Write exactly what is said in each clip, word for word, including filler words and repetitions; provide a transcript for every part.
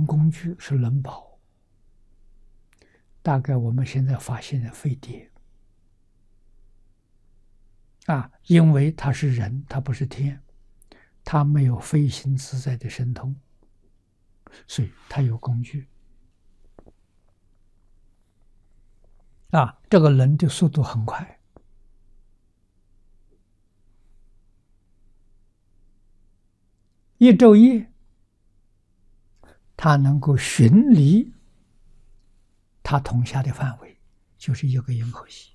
工具是能宝，大概我们现在发现的飞碟啊，因为它是人，它不是天，它没有飞行自在的神通，所以它有工具啊。这个人的速度很快，一昼夜，它能够巡离它统辖的范围，就是一个银河系，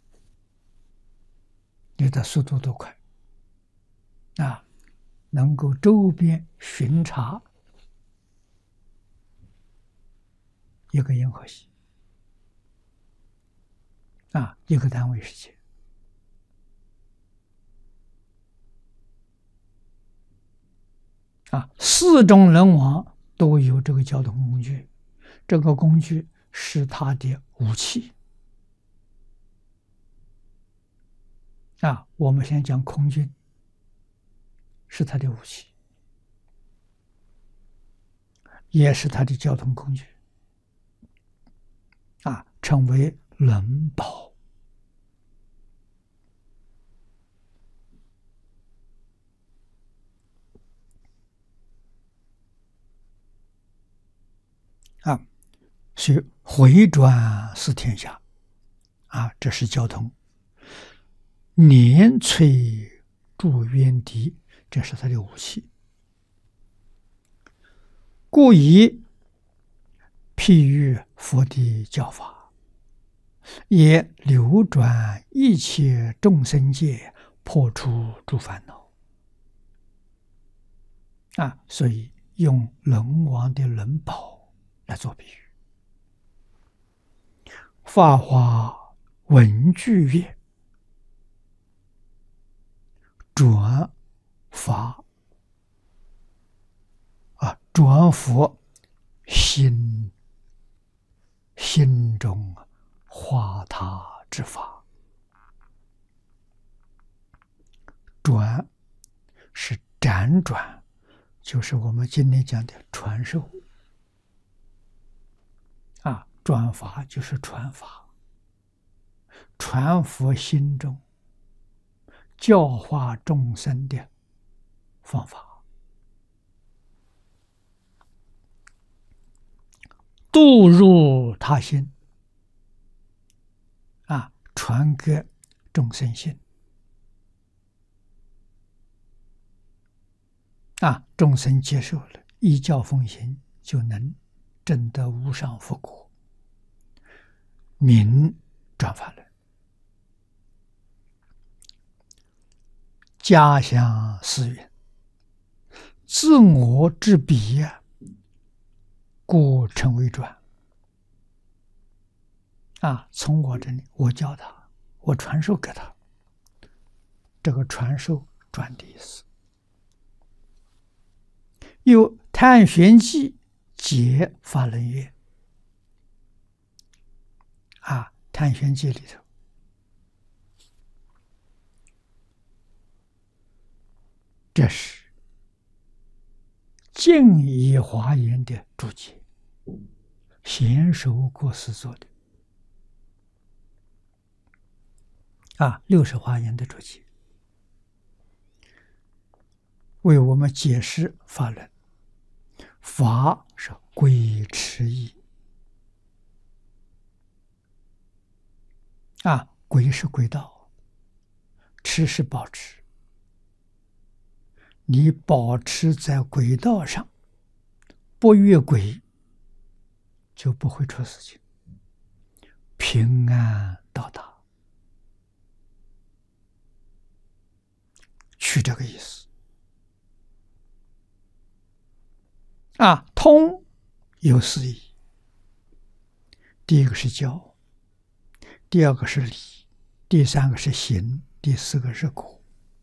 你的速度多快啊！能够周边巡查一个银河系啊，一个单位时间啊，四种人王都有这个交通工具，这个工具是他的武器啊。我们先讲空军，是他的武器，也是他的交通工具啊，称为轮宝啊。是回转是天下啊，这是交通。连摧驻渊敌，这是他的武器。故以譬喻佛的教法，也流转一切众生界，破除诸烦恼啊。所以用轮王的轮宝来做比喻。法华文具曰：转法啊，转佛心心中化他之法。转是辗转，就是我们今天讲的传授啊。转法就是传法，传佛心中教化众生的方法，渡入他心啊，传给众生心啊，众生接受了，依教奉行，就能证得无上佛果，名转法轮。家乡思源，自我之彼啊，故称为转啊。从我这里，我教他，我传授给他，这个传授转的意思。有探玄记解法轮曰啊，探玄记里头这是净以华严的注解，贤首国师做的啊，六十华严的注解，为我们解释法轮。法是归持义啊，归是归道，持是保持。你保持在轨道上，不越轨，就不会出事情，平安到达，取这个意思啊。通有四义，第一个是教，第二个是理，第三个是行，第四个是果。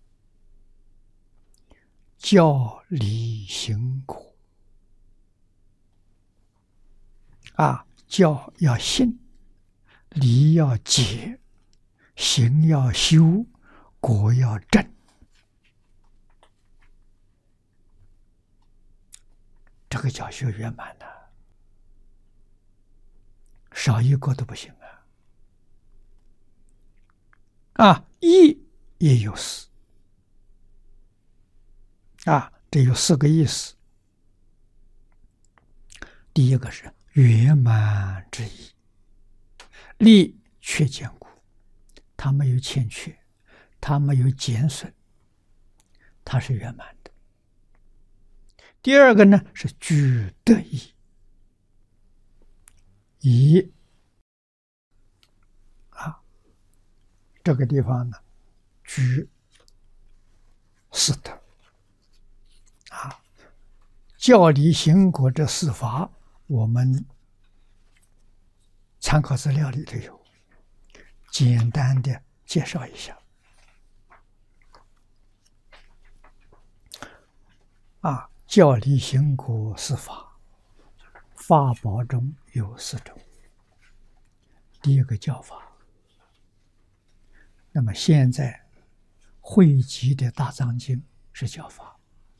教理行果啊，教要信，理要解，行要修，果要证。这个教学圆满了少一个都不行啊！啊，一也有四啊，这有四个意思。第一个是圆满之意，力却坚固，它没有欠缺，它没有减损，它是圆满的。第二个呢是具德意，以啊这个地方呢具四德啊，教理行果这四法，我们参考资料里头有，简单的介绍一下。啊，教理行果四法，法宝中有四种。第一个教法，那么现在汇集的大藏经是教法。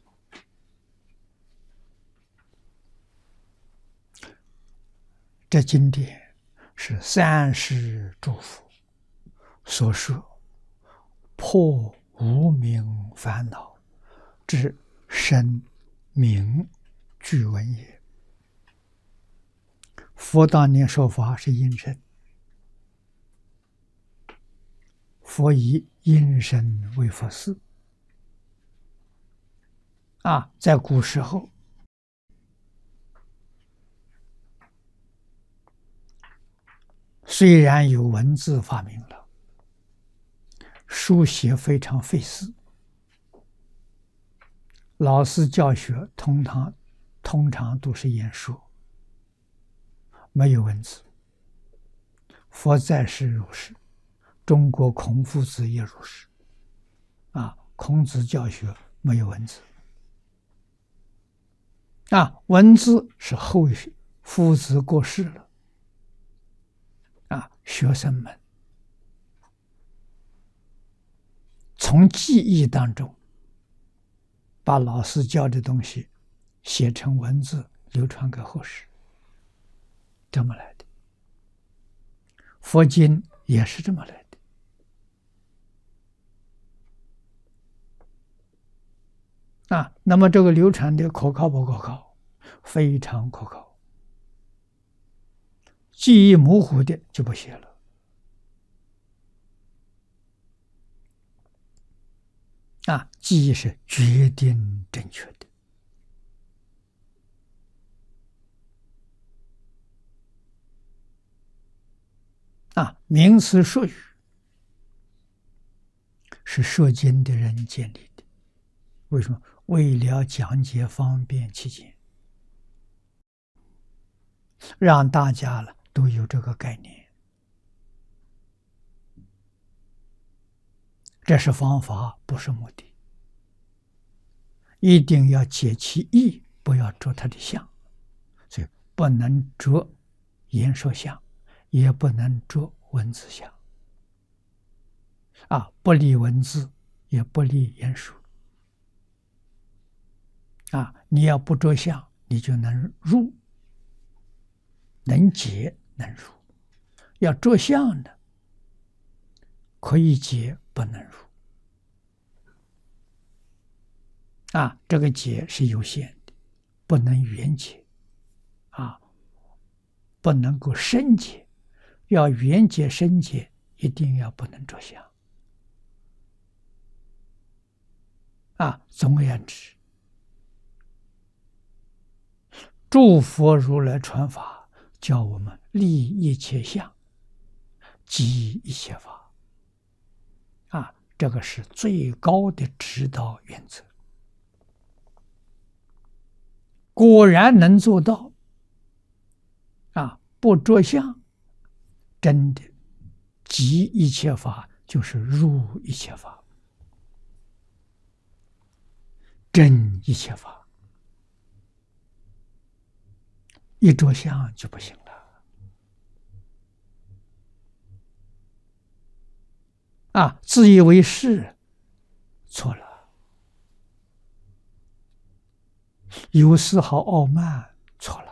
这经典是三世诸佛所说破无明烦恼之身名具文也。佛当年说法是因身，佛以因身为佛事啊，在古时候虽然有文字发明了，书写非常费事，老师教学通常通常都是言说，没有文字。佛在世如是，中国孔夫子也如是啊，孔子教学没有文字啊，文字是后夫子过世了啊，学生们从记忆当中把老师教的东西写成文字，流传给后世，这么来的。佛经也是这么来的啊。那么这个流传的可靠不可靠？非常可靠。记忆模糊的就不写了啊，记忆是决定正确的啊。名词术语是说经的人建立的，为什么？为了讲解方便起见，让大家了都有这个概念。这是方法，不是目的。一定要解其意，不要着它的相，所以不能着言说相，也不能着文字相啊，不离文字，也不离言说啊。你要不着相，你就能入，能解能入；要着相的，可以解不能入啊。这个解是有限的，不能圆解啊，不能够深解。要圆解深解，一定要不能着相啊。总而言之，诸佛如来传法，叫我们立一切相，即一切法啊，这个是最高的指导原则。果然能做到啊，不着相，真的即一切法，就是入一切法，真一切法。一着相就不行了啊！自以为是，错了；有丝毫傲慢，错了。